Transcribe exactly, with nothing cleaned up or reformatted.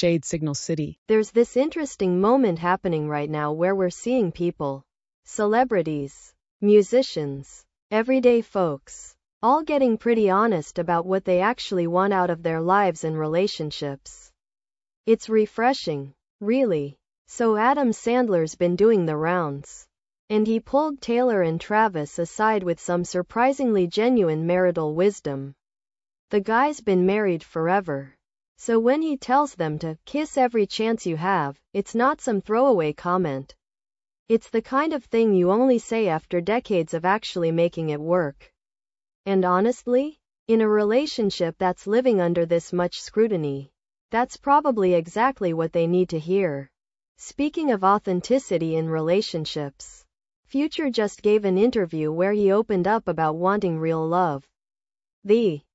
Shade Signal City. There's this interesting moment happening right now where we're seeing people, celebrities, musicians, everyday folks, all getting pretty honest about what they actually want out of their lives and relationships. It's refreshing, really. So Adam Sandler's been doing the rounds, and he pulled Taylor and Travis aside with some surprisingly genuine marital wisdom. The guy's been married forever, so when he tells them to kiss every chance you have, it's not some throwaway comment. It's the kind of thing you only say after decades of actually making it work. And honestly, in a relationship that's living under this much scrutiny, that's probably exactly what they need to hear. Speaking of authenticity in relationships, Future just gave an interview where he opened up about wanting real love. The